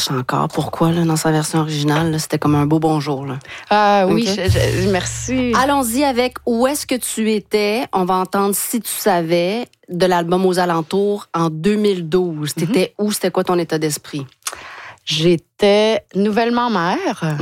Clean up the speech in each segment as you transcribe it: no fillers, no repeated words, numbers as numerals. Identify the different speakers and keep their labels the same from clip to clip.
Speaker 1: cherche encore. Pourquoi, là, dans sa version originale, là, c'était comme un beau bonjour. Là.
Speaker 2: Ah oui,
Speaker 1: Okay.
Speaker 2: Merci.
Speaker 1: Allons-y avec Où est-ce que tu étais? On va entendre Si tu savais de l'album Aux alentours en 2012. T'étais où? C'était quoi ton état d'esprit?
Speaker 2: J'étais nouvellement mère.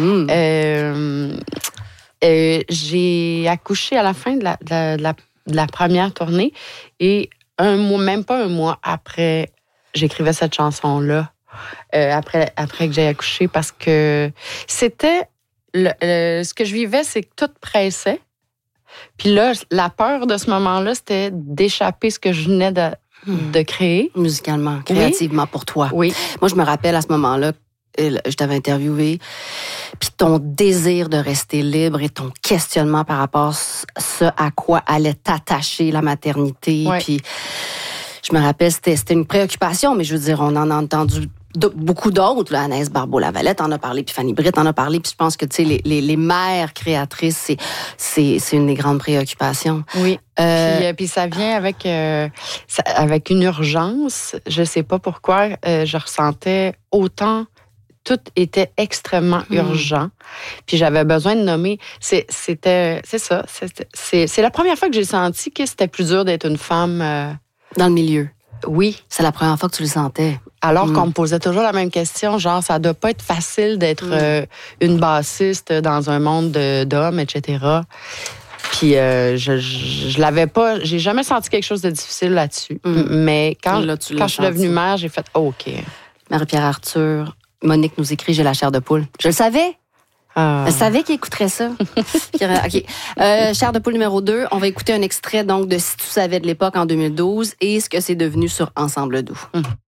Speaker 2: J'ai accouché à la fin de la première tournée et même pas un mois après, j'écrivais cette chanson-là. Après que j'ai accouché, parce que c'était ce que je vivais, c'est que tout pressait. Puis là, la peur de ce moment-là, c'était d'échapper ce que je venais de créer.
Speaker 1: Musicalement, créativement, pour toi.
Speaker 2: Oui.
Speaker 1: Moi, je me rappelle à ce moment-là, je t'avais interviewé, puis ton désir de rester libre et ton questionnement par rapport à ce à quoi allait t'attacher la maternité.
Speaker 2: Ouais.
Speaker 1: Puis je me rappelle, c'était une préoccupation, mais je veux dire, on en a entendu beaucoup d'autres. Là, Anaïs Barbeau-Lavalette en a parlé, puis Fanny Britt en a parlé, puis je pense que tu sais, les mères créatrices, c'est une des grandes préoccupations.
Speaker 2: Oui. Puis ça vient avec une urgence. Je sais pas pourquoi je ressentais autant. Tout était extrêmement urgent. Puis j'avais besoin de nommer. C'est ça. C'est la première fois que j'ai senti que c'était plus dur d'être une femme.
Speaker 1: Dans le milieu.
Speaker 2: Oui.
Speaker 1: C'est la première fois que tu le sentais.
Speaker 2: Alors qu'on me posait toujours la même question, genre, ça doit pas être facile d'être une bassiste dans un monde d'hommes, etc. Puis je l'avais pas, j'ai jamais senti quelque chose de difficile là-dessus. Mais quand je suis devenue mère, j'ai fait OK.
Speaker 1: Marie-Pierre Arthur, Monique nous écrit J'ai la chair de poule. Je le savais. Je savais qu'il écouterait ça. OK. Chair de poule numéro 2. On va écouter un extrait donc de Si tu savais de l'époque en 2012 et ce que c'est devenu sur Ensemble doux.